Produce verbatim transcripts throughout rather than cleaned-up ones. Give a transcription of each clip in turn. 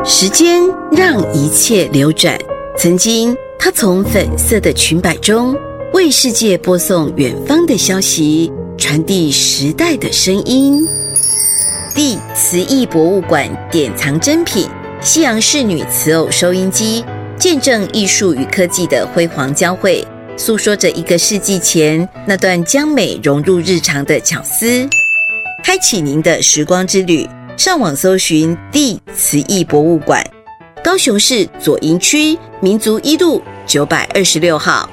时间让一切流转，曾经她从粉色的裙摆中为世界播送远方的消息，传递时代的声音。地瓷艺博物馆典藏珍品西洋仕女瓷偶收音机，见证艺术与科技的辉煌交汇，诉说着一个世纪前那段将美融入日常的巧思。开启您的时光之旅，上网搜寻地瓷艺博物馆，高雄市左营区民族一路九百二十六号。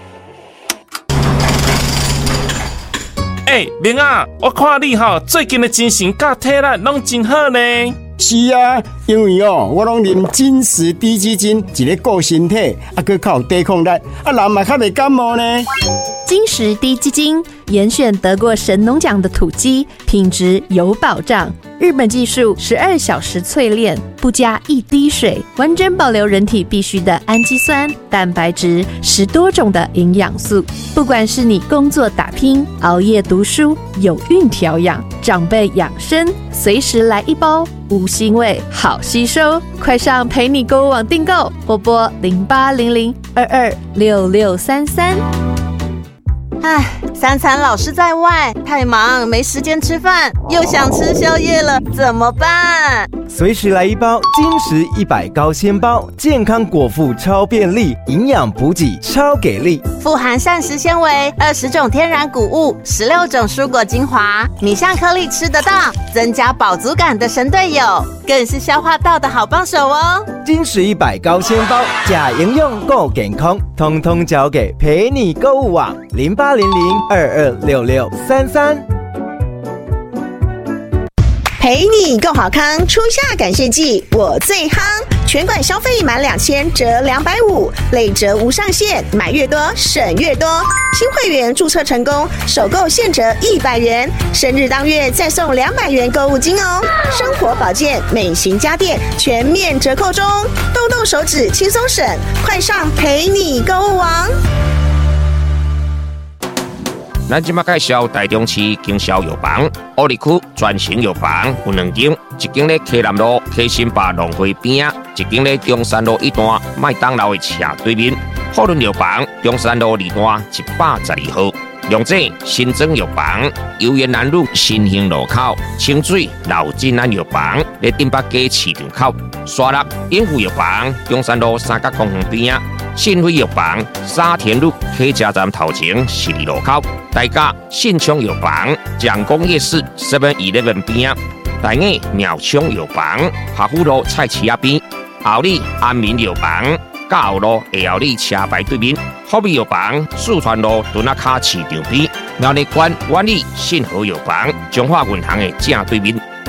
哎、欸，明啊，我看你吼最近的精神甲体力拢真好呢。 是啊，因为哦，我拢啉金石低基金，一个顾身体，啊，佮较有抵抗力，啊，人嘛较袂感冒呢。 金石低基金严选得过神农奖的土鸡，品质有保障。日本技术十二小时淬炼，不加一滴水，完整保留人体必需的氨基酸、蛋白质，十多种的营养素。不管是你工作打拼、熬夜读书、有孕调养、长辈养生，随时来一包，无腥味，好吸收。快上陪你购物网订购，或拨零八零零二二六六三三。 唉，三餐老是在外，太忙没时间吃饭，又想吃宵夜了，怎么办？ 随时来一包金石一百高纤包，健康果腹超便利，营养补给超给力， 富含膳食纤维、二十种天然谷物、十六种蔬果精华，米香颗粒吃得到，增加饱足感的神队友，更是消化道的好帮手哦。 金石一百高纤包，假营养够健康，通通交给陪你购物网零八零零二二六六三三。 陪你够好康，初夏感谢季我最夯，全馆消费满两千折两百五，累折无上限，买越多省越多。新会员注册成功，首购现折一百元，生日当月再送两百元购物金哦。生活保健、美型家电全面折扣中，动动手指轻松省，快上陪你购物网。 咱即马介绍台中市经销药房，乌里区专型药房有两间，一间咧溪南路溪新坝农会边啊，一间咧中山路一段麦当劳的斜对面。富润药房中山路二段一百十二号。龙井新庄药房油园南路新兴路口，清水老金安药房咧顶北街市场口。沙鹿永福药房中山路三角公园边啊。信辉药房沙田路客家站头前十二路口，大甲信昌药房蒋公夜市 seven eleven 边，大雅苗昌药房下福路菜市仔边，后里安民药房甲后路下后里车牌对面，福美药房四川路墩仔卡市场边，苗栗县万里信和药房中华银行的正对面。